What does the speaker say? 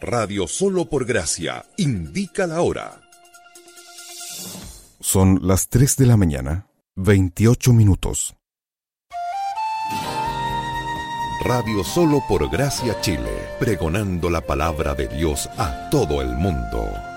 Radio Solo por Gracia indica la hora. Son las 3 de la mañana, 28 minutos. Radio Solo por Gracia Chile, pregonando la palabra de Dios a todo el mundo.